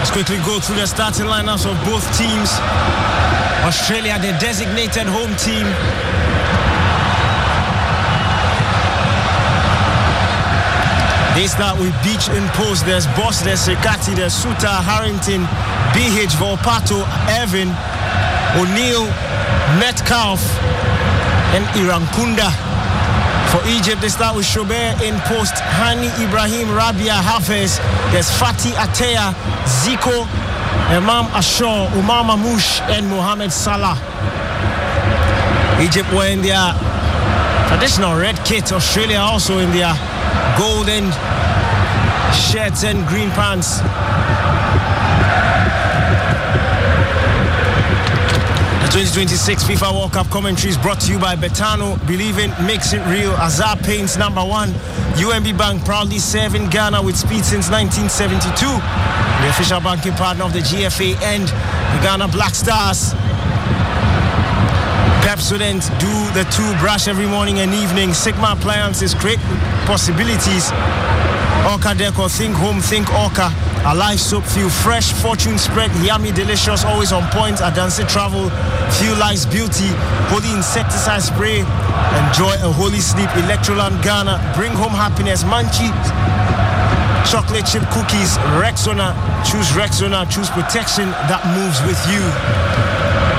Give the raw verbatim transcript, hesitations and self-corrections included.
Let's quickly go through the starting lineups of both teams. Australia, the designated home team. They start with Beach in post. There's Boss, there's Sekati, there's Suter, Harrington, B H, Volpato, Evan, O'Neill, Metcalf, and Irankunda. For Egypt, they start with Shober in post, Hani, Ibrahim, Rabia, Hafez. There's Fatih Ateya, Zico, Imam Ashur, Umar Mamouche, and Mohamed Salah. Egypt were in their traditional red kit. Australia also in their golden shirts and green pants. The twenty twenty-six FIFA World Cup commentary is brought to you by Betano. Believing makes it real. Azar Paints number one. U M B Bank proudly serving Ghana with speed since nineteen seventy-two. The official banking partner of the G F A and the Ghana Black Stars. Pepsodent, do the two brush every morning and evening. Sigma Appliances create possibilities. Orca Decor, think home, think Orca. A live soap, feel fresh. Fortune spread, yummy, delicious, always on point. Adanse Travel, feel life's beauty. Holy insecticide spray, enjoy a holy sleep. Electroland Ghana, bring home happiness. Munchie chocolate chip cookies. Rexona, choose Rexona, choose protection that moves with you.